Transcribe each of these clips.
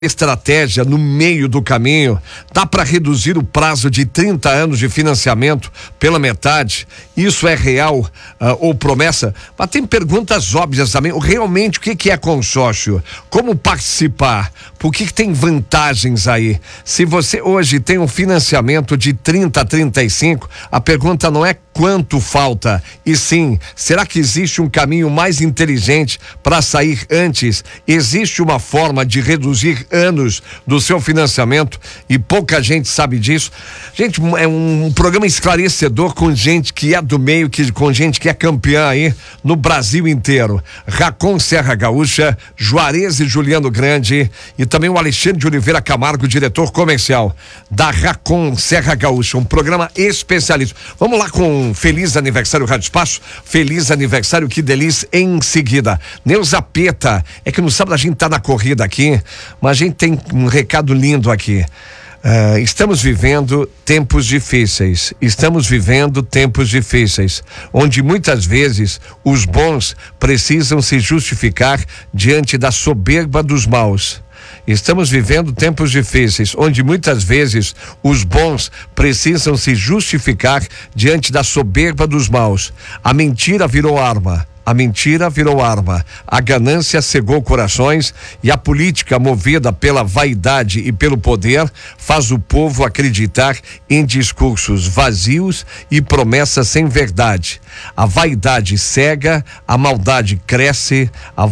estratégia no meio do caminho, dá para reduzir o prazo de 30 anos de financiamento pela metade. Isso é real ou promessa? Mas tem perguntas óbvias também. Realmente, o que é consórcio? Como participar? Por que tem vantagens aí? Se você hoje tem um financiamento de 30 a 35, a pergunta não é quanto falta, e sim, será que existe um caminho mais inteligente para sair antes? Existe uma forma de reduzir anos do seu financiamento e pouca gente sabe disso. Gente, é um programa esclarecedor com gente que é do meio, com gente que é campeã aí no Brasil inteiro. Racon Serra Gaúcha, Juarez e Juliano Grande e também o Alexandre de Oliveira Camargo, diretor comercial da Racon Serra Gaúcha, um programa especialista. Vamos lá com feliz aniversário Rádio Espaço, feliz aniversário, que delícia, em seguida. Neuza Peta, é que no sábado a gente tá na corrida aqui, mas a gente tem um recado lindo aqui. Estamos vivendo tempos difíceis, onde muitas vezes os bons precisam se justificar diante da soberba dos maus. Estamos vivendo tempos difíceis, onde muitas vezes os bons precisam se justificar diante da soberba dos maus. A mentira virou arma. A ganância cegou corações e a política, movida pela vaidade e pelo poder, faz o povo acreditar em discursos vazios e promessas sem verdade. A vaidade cega, a maldade cresce,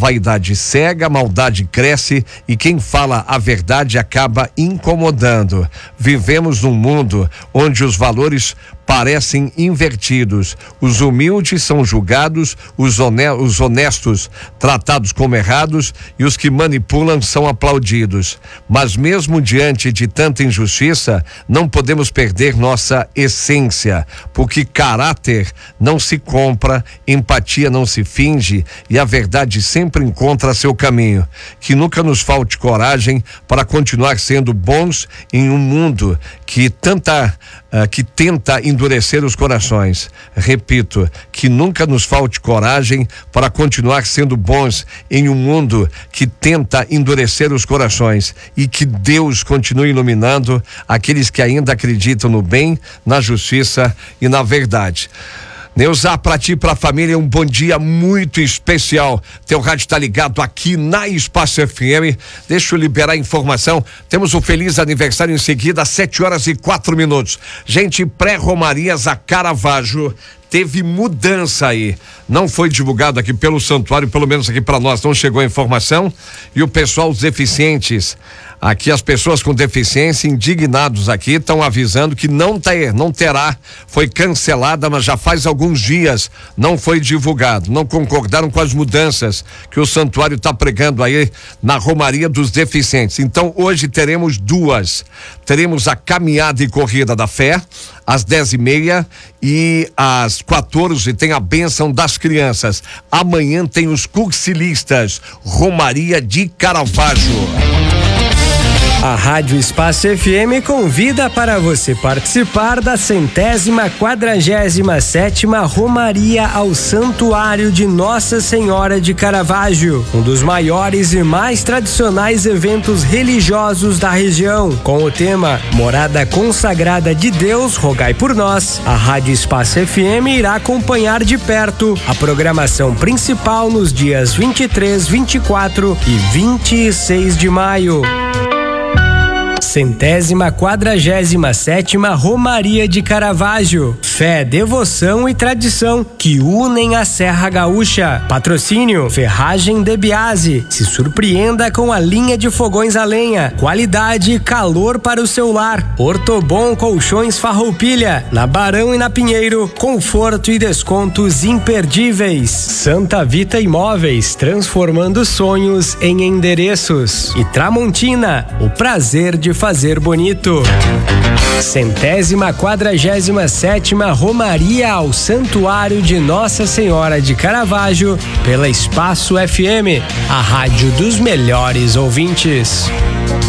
e quem fala a verdade acaba incomodando. Vivemos num mundo onde os valores parecem invertidos. Os humildes são julgados, os honestos tratados como errados e os que manipulam são aplaudidos. Mas mesmo diante de tanta injustiça, não podemos perder nossa essência, porque caráter não se compra, empatia não se finge e a verdade sempre encontra seu caminho. Que nunca nos falte coragem para continuar sendo bons em um mundo que tenta endurecer os corações. Repito, que nunca nos falte coragem para continuar sendo bons em um mundo que tenta endurecer os corações, e que Deus continue iluminando aqueles que ainda acreditam no bem, na justiça e na verdade. Neuza, pra ti e pra família, um bom dia muito especial. Teu rádio tá ligado aqui na Espaço FM. Deixa eu liberar a informação. Temos um feliz aniversário em seguida, às 7h04. Gente, pré-romarias a Caravaggio teve mudança aí. Não foi divulgado aqui pelo santuário, pelo menos aqui para nós não chegou a informação. E o pessoal, os deficientes, aqui as pessoas com deficiência indignados aqui estão avisando que não terá, foi cancelada, mas já faz alguns dias não foi divulgado, não concordaram com as mudanças que o santuário está pregando aí na Romaria dos Deficientes. Então hoje teremos a caminhada e corrida da fé às 10h30 e às 14h tem a bênção das crianças. Amanhã tem os cursilistas, Romaria de Caravaggio. A Rádio Espaço FM convida para você participar da 147ª Romaria ao Santuário de Nossa Senhora de Caravaggio, um dos maiores e mais tradicionais eventos religiosos da região. Com o tema Morada Consagrada de Deus, rogai por nós, a Rádio Espaço FM irá acompanhar de perto a programação principal nos dias 23, 24 e 26 de maio. 147ª Romaria de Caravaggio. Fé, devoção e tradição que unem a Serra Gaúcha. Patrocínio Ferragem de Biase. Se surpreenda com a linha de fogões a lenha. Qualidade e calor para o seu lar. Ortobon Colchões Farroupilha. Na Barão e na Pinheiro, conforto e descontos imperdíveis. Santa Vita Imóveis, transformando sonhos em endereços. E Tramontina, o prazer de fazer bonito. 147ª Romaria ao Santuário de Nossa Senhora de Caravaggio pela Espaço FM, a rádio dos melhores ouvintes.